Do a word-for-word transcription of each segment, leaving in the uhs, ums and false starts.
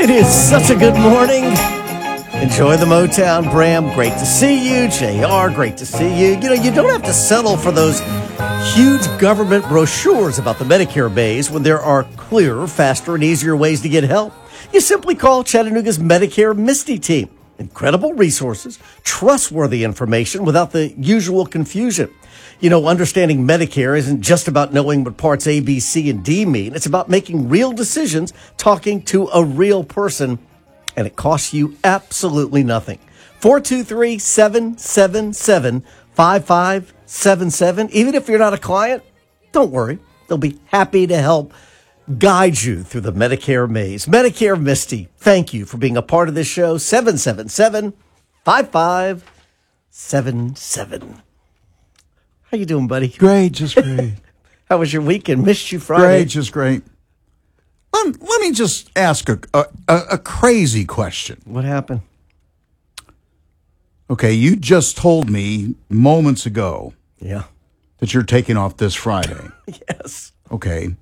It is such a good morning. Enjoy the Motown. Bram, great to see you. J R, great to see you. You know, you don't have to settle for those huge government brochures about the Medicare maze when there are clearer, faster, and easier ways to get help. You simply call Chattanooga's Medicare Misty team. Incredible resources, trustworthy information without the usual confusion. You know, understanding Medicare isn't just about knowing what parts A, B, C, and D mean. It's about making real decisions, talking to a real person, and it costs you absolutely nothing. four two three, seven seven seven, five five seven seven. Even if you're not a client, don't worry. They'll be happy to help guide you through the Medicare maze. Medicare Misty, thank you for being a part of this show. seven seven seven, five five seven seven. How you doing, buddy? Great, just great. How was your weekend? Missed you Friday. Great, just great. Let, let me just ask a, a, a crazy question. What happened? Okay, you just told me moments ago Yeah. that you're taking off this Friday. Yes. Okay.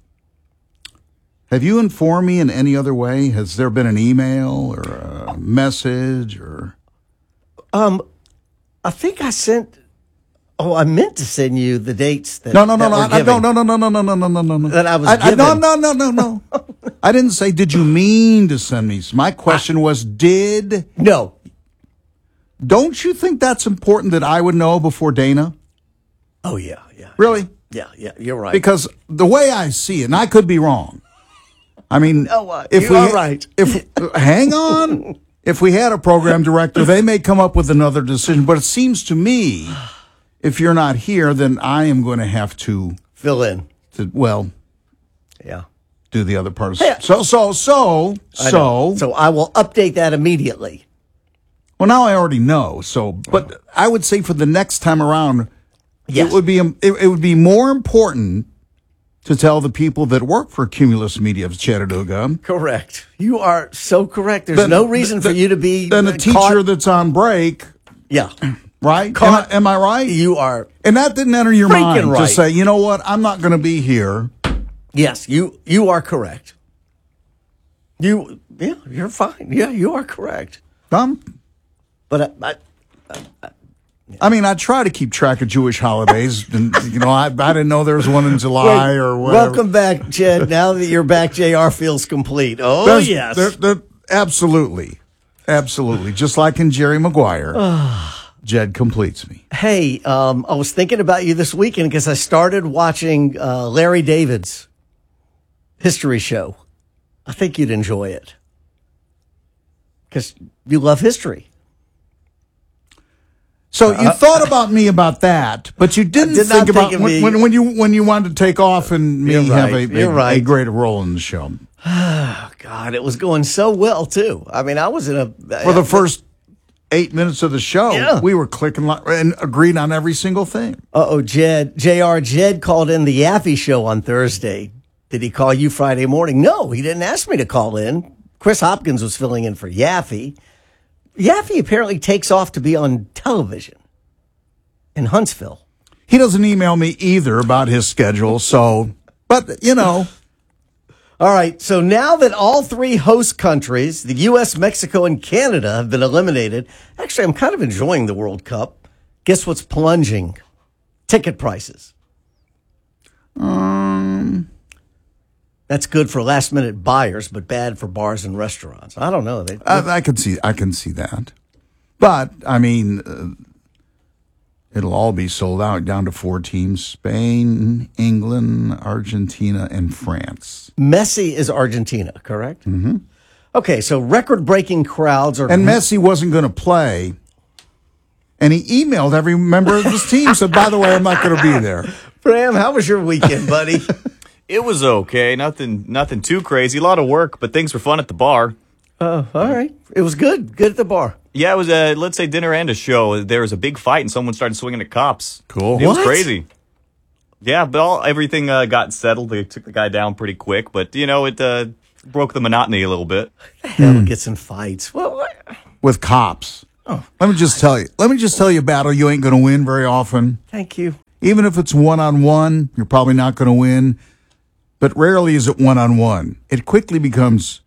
Have you informed me in any other way? Has there been an email or a message or? Um, I think I sent. Oh, I meant to send you the dates that. No, no, no, that no, were I, no, given. no, no, no, no, no, no, no, no, no. That I was I, I, no, given. no, no, no, no. I didn't say. Did you mean to send me? My question was, did? No. Don't you think that's important that I would know before Dana? Oh yeah, yeah. Really? Yeah, yeah. You're right. Because the way I see it, and I could be wrong. I mean, No, uh, if you we are right. If hang on, if we had a program director, they may come up with another decision. But it seems to me, if you're not here, then I am going to have to Fill in. to well Yeah. do the other part. Hey, So so so I so know. So I will update that immediately. well, now I already know. So, but I would say for the next time around, Yes. it would be it, it would be more important to tell the people that work for Cumulus Media of Chattanooga. Correct. You are so correct. There's Then- no reason for then- you to be Then a uh, teacher caught- that's on break, Yeah. right? Am I, Caught- am I right? You are. And that didn't enter your Freaking mind right. to say, you know what, I'm not going to be here. Yes. You. You are correct. You. Yeah. You're fine. Yeah. You are correct. Um, But I. I I mean, I try to keep track of Jewish holidays, and you know, I, I didn't know there was one in July Wait, or whatever. welcome back, Jed. Now that you're back, J R feels complete. Oh, There's- yes. there- there- absolutely, absolutely. Just like in Jerry Maguire, Jed completes me. Hey, um, I was thinking about you this weekend because I started watching uh, Larry David's history show. I think you'd enjoy it because you love history. So you thought about me about that, but you didn't did not think about think of when, me. when, when you when you wanted to take off and me You're have right. a, You're a, right. a greater role in the show. God, it was going so well too. I mean, I was in a For the first eight minutes of the show, Yeah. we were clicking li- and agreed on every single thing. Uh oh, Jed, J R, Jed called in the Yaffe show on Thursday. Did he call you Friday morning? No, he didn't ask me to call in. Chris Hopkins was filling in for Yaffe. Yaffe apparently takes off to be on television in Huntsville. He doesn't email me either about his schedule, so, but, you know. All right, so now that all three host countries, the U S, Mexico, and Canada, have been eliminated, actually, I'm kind of enjoying the World Cup. Guess what's plunging? Ticket prices. Um, That's good for last-minute buyers, but bad for bars and restaurants. I don't know. They, I, I can see, I can see that. But, I mean, uh, it'll all be sold out down to four teams: Spain, England, Argentina, and France. Messi is Argentina, correct? Mm-hmm. Okay, so record-breaking crowds are... And Messi wasn't going to play. And he emailed every member of his team, said, by the way, I'm not going to be there. Bram, how was your weekend, buddy? It was okay. Nothing nothing too crazy. A lot of work, but things were fun at the bar. Oh, all right. It was good. Good at the bar. Yeah, it was a, let's say, dinner and a show. There was a big fight, and someone started swinging at cops. Cool. It was What? crazy. Yeah, but all, everything uh, got settled. They took the guy down pretty quick, but, you know, it uh, broke the monotony a little bit. Hell gets in fights. Well, what? With cops. Oh, Let me just tell you. Let me just tell you a battle you ain't going to win very often. thank you. Even if it's one-on-one, you're probably not going to win. But rarely is it one-on-one. It quickly becomes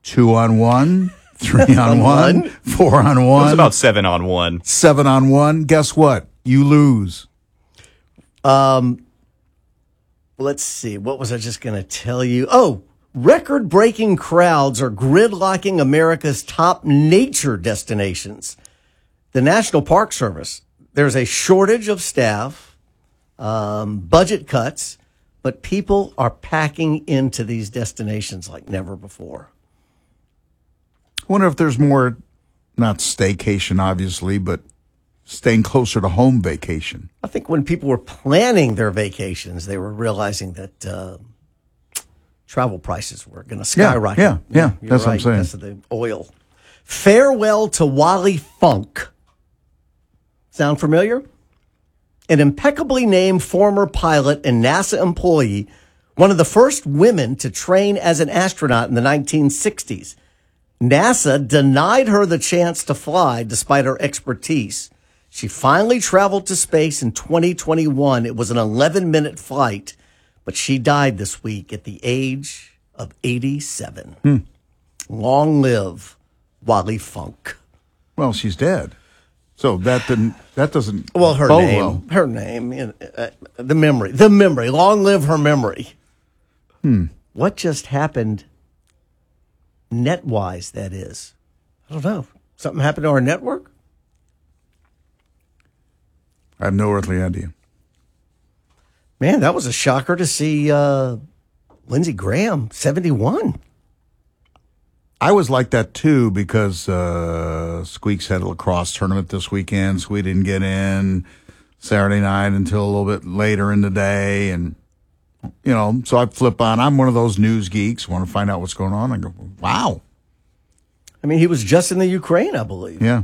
two on one, three on one, one? four on It one. was about seven on one. Seven on one. Guess what? You lose. Um, let's see. What was I just going to tell you? Oh, record-breaking crowds are gridlocking America's top nature destinations. The National Park Service, there's a shortage of staff, um, budget cuts, but people are packing into these destinations like never before. I wonder if there's more, not staycation, obviously, but staying closer to home vacation. I think when people were planning their vacations, they were realizing that uh, travel prices were going to skyrocket. Yeah, yeah, yeah, You're that's what I'm right, saying. because of the oil. Farewell to Wally Funk. Sound familiar? An impeccably named former pilot and NASA employee, one of the first women to train as an astronaut in the nineteen sixties. NASA denied her the chance to fly despite her expertise. She finally traveled to space in twenty twenty-one. It was an eleven-minute flight, but she died this week at the age of eighty-seven. Hmm. Long live Wally Funk. Well, she's dead. So that didn't, that doesn't Well, her bode name, well. her name, you know, uh, the memory, the memory. Long live her memory. Hmm. What just happened net-wise, that is? I don't know. Something happened to our network? I have no earthly idea. Man, that was a shocker to see uh, Lindsey Graham, seventy-one. I was like that too because uh, Squeaks had a lacrosse tournament this weekend, so we didn't get in Saturday night until a little bit later in the day. And, you know, so I flip on. I'm one of those news geeks, want to find out what's going on. I go, wow. I mean, he was just in the Ukraine, I believe. Yeah.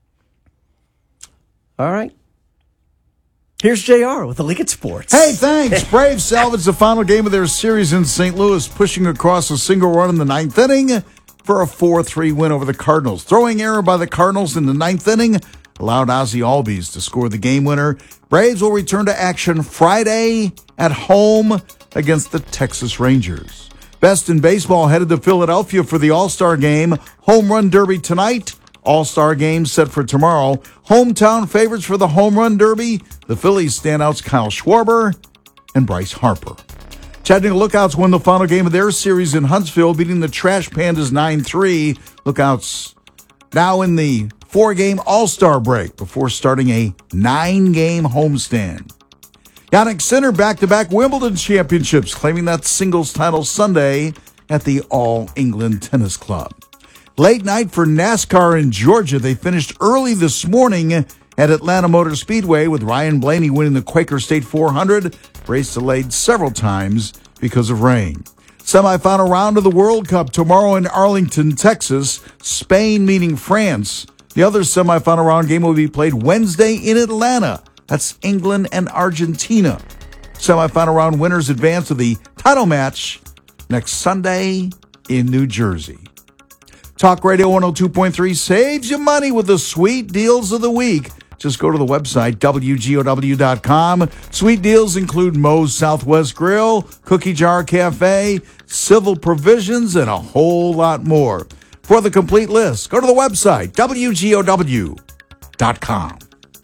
All right. Here's J R with the League at Sports. Hey, thanks. Braves salvaged the final game of their series in Saint Louis, pushing across a single run in the ninth inning for a four three win over the Cardinals. Throwing error by the Cardinals in the ninth inning allowed Ozzie Albies to score the game winner. Braves will return to action Friday at home against the Texas Rangers. Best in Baseball headed to Philadelphia for the All-Star Game. Home Run Derby tonight. All-Star Game set for tomorrow. Hometown favorites for the Home Run Derby. The Phillies standouts Kyle Schwarber and Bryce Harper. Chattanooga Lookouts won the final game of their series in Huntsville, beating the Trash Pandas nine three. Lookouts now in the four-game All-Star break before starting a nine-game homestand. Yannick Sinner back-to-back Wimbledon championships, claiming that singles title Sunday at the All England Tennis Club. Late night for NASCAR in Georgia. They finished early this morning at Atlanta Motor Speedway with Ryan Blaney winning the Quaker State four hundred. Race delayed several times because of rain. Semifinal round of the World Cup tomorrow in Arlington, Texas. Spain meeting France. The other semifinal round game will be played Wednesday in Atlanta. That's England and Argentina. Semifinal round winners advance to the title match next Sunday in New Jersey. Talk Radio one oh two point three saves you money with the sweet deals of the week. Just go to the website, W G O W dot com. Sweet deals include Moe's Southwest Grill, Cookie Jar Cafe, Civil Provisions, and a whole lot more. For the complete list, go to the website, W G O W dot com.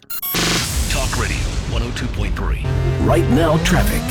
Talk Radio one oh two point three. Right now, traffic.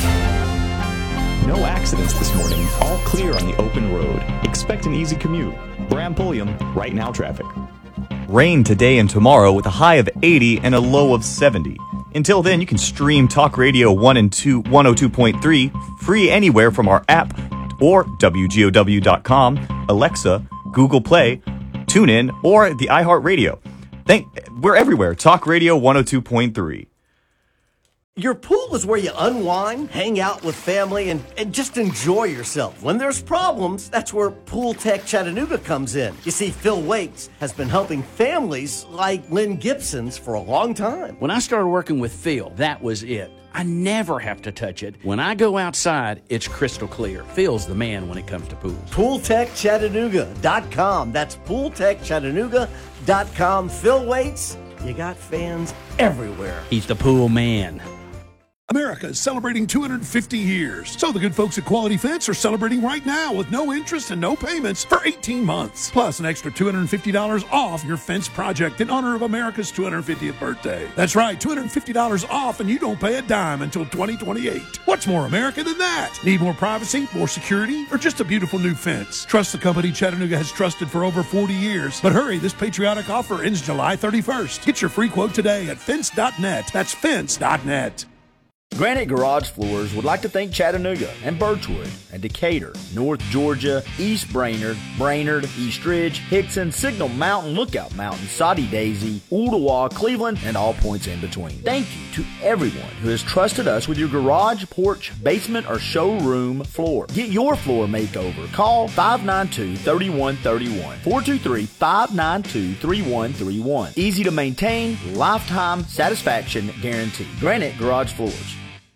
No accidents this morning. All clear on the open road. Expect an easy commute. Bram Pulliam, Right Now Traffic. Rain today and tomorrow with a high of eighty and a low of seventy. Until then, you can stream Talk Radio one and two, one oh two point three free anywhere from our app or W G O W dot com, Alexa, Google Play, TuneIn, or the iHeartRadio. Thank, we're everywhere. Talk Radio one oh two point three. Your pool is where you unwind, hang out with family, and, and just enjoy yourself. When there's problems, that's where Pool Tech Chattanooga comes in. You see, Phil Waits has been helping families like Lynn Gibson's for a long time. When I started working with Phil, that was it. I never have to touch it. When I go outside, it's crystal clear. Phil's the man when it comes to pools. Pool Tech Chattanooga dot com. That's Pool Tech Chattanooga dot com. Phil Waits, you got fans everywhere. He's the pool man. America. America is celebrating two hundred fifty years. So the good folks at Quality Fence are celebrating right now with no interest and no payments for eighteen months. Plus an extra two hundred fifty dollars off your fence project in honor of America's two hundred fiftieth birthday. That's right, two hundred fifty dollars off and you don't pay a dime until twenty twenty-eight. What's more American than that? Need more privacy, more security, or just a beautiful new fence? Trust the company Chattanooga has trusted for over forty years. But hurry, this patriotic offer ends July thirty-first. Get your free quote today at fence dot net. That's fence dot net. Granite Garage Floors would like to thank Chattanooga and Birchwood and Decatur, North Georgia, East Brainerd, Brainerd, East Ridge, Hickson, Signal Mountain, Lookout Mountain, Soddy Daisy, Ooltewah, Cleveland, and all points in between. Thank you to everyone who has trusted us with your garage, porch, basement, or showroom floor. Get your floor makeover. Call five nine two, three one three one, four two three, five nine two, three one three one. Easy to maintain, lifetime satisfaction guarantee. Granite Garage Floors.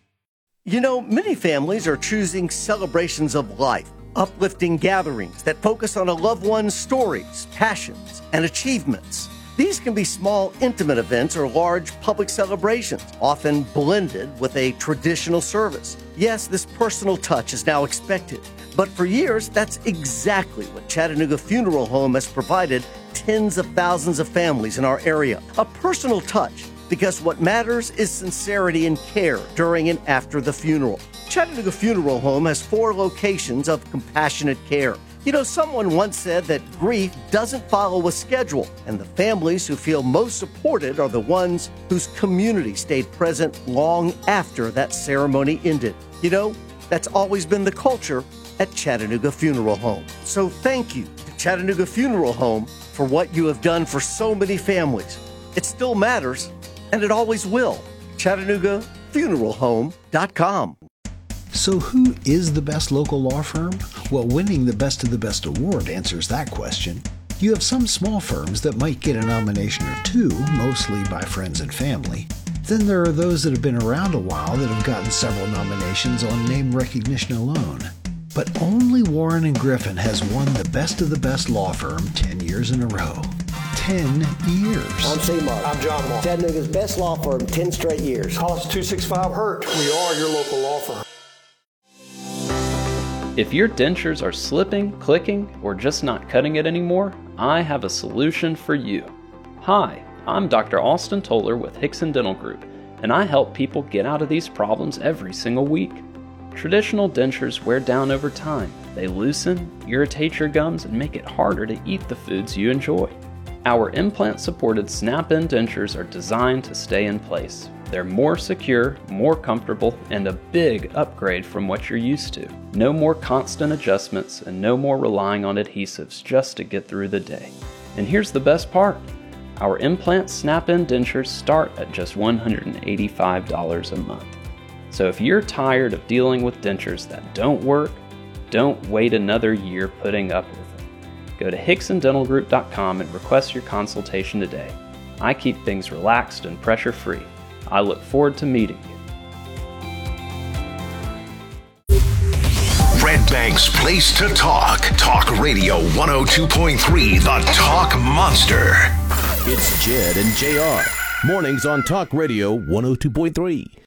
You know, many families are choosing celebrations of life, uplifting gatherings that focus on a loved one's stories, passions, and achievements. These can be small, intimate events or large public celebrations, often blended with a traditional service. Yes, this personal touch is now expected, but for years, that's exactly what Chattanooga Funeral Home has provided tens of thousands of families in our area. A personal touch, because what matters is sincerity and care during and after the funeral. Chattanooga Funeral Home has four locations of compassionate care. You know, someone once said that grief doesn't follow a schedule, and the families who feel most supported are the ones whose community stayed present long after that ceremony ended. You know, that's always been the culture at Chattanooga Funeral Home. So thank you to Chattanooga Funeral Home for what you have done for so many families. It still matters, and it always will. Chattanooga Funeral Home dot com. So who is the best local law firm? Well, winning the Best of the Best award answers that question. You have some small firms that might get a nomination or two, mostly by friends and family. Then there are those that have been around a while that have gotten several nominations on name recognition alone. But only Warren and Griffin has won the Best of the Best law firm ten years in a row. ten years. I'm C-Mark. I'm John Mark. Chattanooga's best law firm, ten straight years. Call us two six five hurt. We are your local law firm. If your dentures are slipping, clicking, or just not cutting it anymore, I have a solution for you. Hi, I'm Doctor Austin Toller with Hickson Dental Group, and I help people get out of these problems every single week. Traditional dentures wear down over time. They loosen, irritate your gums, and make it harder to eat the foods you enjoy. Our implant-supported snap-in dentures are designed to stay in place. They're more secure, more comfortable, and a big upgrade from what you're used to. No more constant adjustments and no more relying on adhesives just to get through the day. And here's the best part. Our implant snap-in dentures start at just one hundred eighty-five dollars a month. So if you're tired of dealing with dentures that don't work, don't wait another year putting up with them. Go to Hickson Dental Group dot com and request your consultation today. I keep things relaxed and pressure-free. I look forward to meeting you. Red Bank's place to talk. Talk Radio one oh two point three, the Talk Monster. It's Jed and J R. Mornings on Talk Radio one oh two point three.